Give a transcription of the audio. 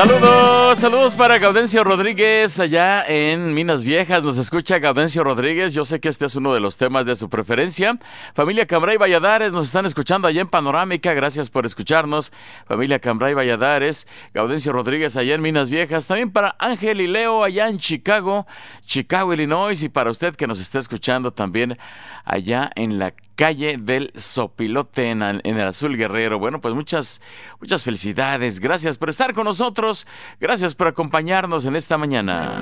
Saludos para Gaudencio Rodríguez allá en Minas Viejas. Nos escucha Gaudencio Rodríguez. Yo sé que este es uno de los temas de su preferencia. Familia Cambray Valladares, nos están escuchando allá en Panorámica. Gracias por escucharnos. Familia Cambray Valladares, Gaudencio Rodríguez allá en Minas Viejas. También para Ángel y Leo allá en Chicago, Illinois. Y para usted que nos está escuchando también allá en la calle del Sopilote en el Azul Guerrero. Bueno, pues muchas felicidades. Gracias por estar con nosotros. Gracias por acompañarnos en esta mañana.